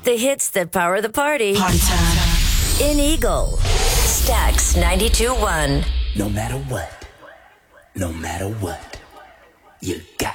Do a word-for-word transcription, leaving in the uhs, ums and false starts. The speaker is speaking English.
The hits that power the party. Party time. In Eagle. Stax ninety-two point one. No matter what, no matter what, you got